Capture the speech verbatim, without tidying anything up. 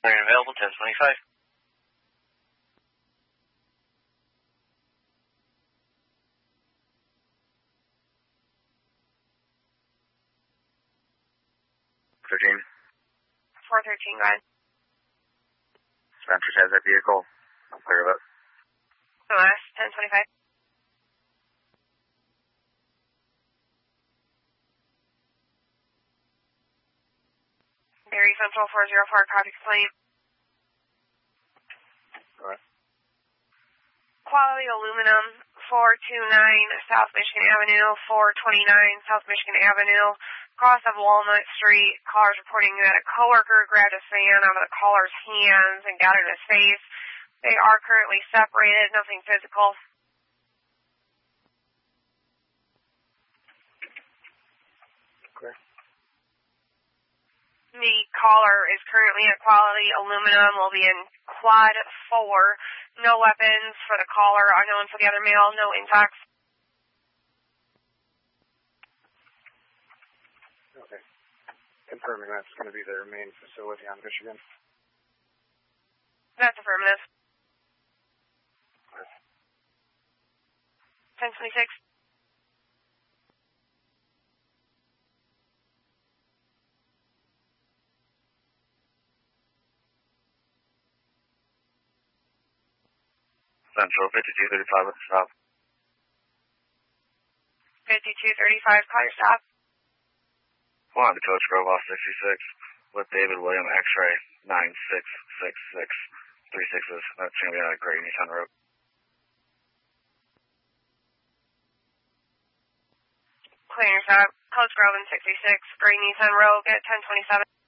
Are you available? ten twenty-five. thirteen. four thirteen, go ahead. Spencer has that vehicle. I'm clear of it. O S, ten twenty-five. Gary Central four zero four, copy complaint. Go ahead. Quality Aluminum, four two nine South Michigan Avenue, four twenty-nine South Michigan Avenue, cross of Walnut Street. Caller's reporting that a coworker grabbed a fan out of the caller's hands and got it in his face. They are currently separated, nothing physical. Okay. The caller is currently at Quality Aluminum, will be in Quad four. No weapons for the caller, unknown for the other male, no intox. Okay. Confirming that's going to be their main facility on Michigan. That's affirmative. ten twenty-six. Central fifty-two thirty-five with the stop. fifty-two thirty-five, call your stop. One to Coach Grove off sixty-six with David William X-ray nine six six six. Three sixes. That's going to be on a Great Nissan Road. Clearing your stop. Coach Grove in sixty-six, Great Nissan Road at ten twenty-seven.